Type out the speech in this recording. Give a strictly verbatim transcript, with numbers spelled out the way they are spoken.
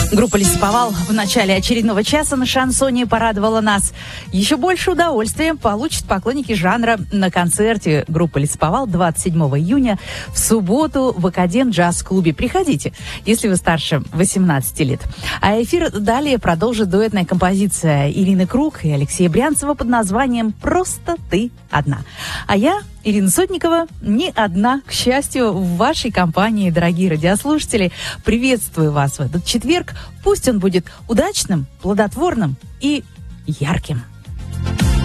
Группа «Лесоповал» в начале очередного часа на шансоне порадовала нас. Еще больше удовольствия получат поклонники жанра на концерте группы «Лесоповал» двадцать седьмого июня в субботу в Академ джаз-клубе. Приходите, если вы старше восемнадцати лет. А эфир далее продолжит дуэтная композиция Ирины Круг и Алексея Брянцева под названием «Просто ты одна». А я, Ирина Сотникова, не одна, к счастью, в вашей компании, дорогие радиослушатели. Приветствую вас в этот четверг. Пусть он будет удачным, плодотворным и ярким.